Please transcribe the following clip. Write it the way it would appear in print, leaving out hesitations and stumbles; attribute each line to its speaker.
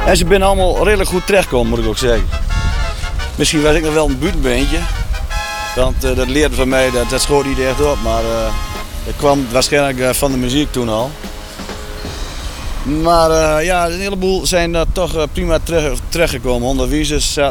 Speaker 1: En ze zijn allemaal redelijk goed terechtgekomen, moet ik ook zeggen. Misschien was ik nog wel een buitenbeentje. Want dat leerde van mij, dat schoot niet echt op. Maar dat kwam waarschijnlijk van de muziek toen al. Maar ja, een heleboel zijn toch prima terechtgekomen. Onderwijzers